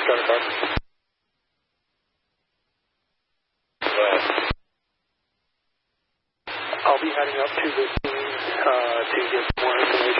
Start car. I'll be heading up to the scene to get more information.